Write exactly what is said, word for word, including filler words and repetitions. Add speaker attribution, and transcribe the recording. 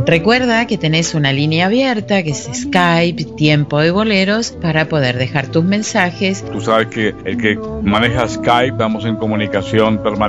Speaker 1: Recuerda que tenés una línea abierta, que es Skype, Tiempo de Boleros, para poder dejar tus mensajes.
Speaker 2: Tú sabes que el que maneja Skype, estamos en comunicación permanente